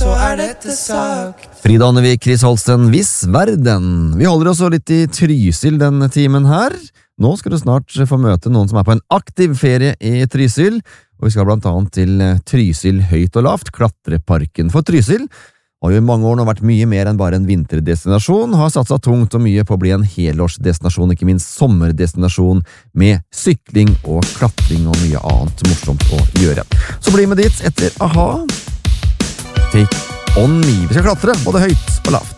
så dette sagt. Frida Annevik, Chris Holsten, Viss Verden. Vi holder oss så litt i Trysil denne timen her. Nå skal du snart få møte noen som på en aktiv ferie i Trysil, og vi skal blant annet til Trysil høyt og lavt, klatreparken. For Trysil har jo i mange år nå vært mye mer enn bare en vinterdestinasjon, har satset tungt og mye på å bli en helårsdestinasjon, ikke minst sommerdestinasjon, med sykling og klatring og mye annet morsomt å gjøre. Så bli med dit etter Aha. Take on me. Vi skal klatre både høyt og lavt.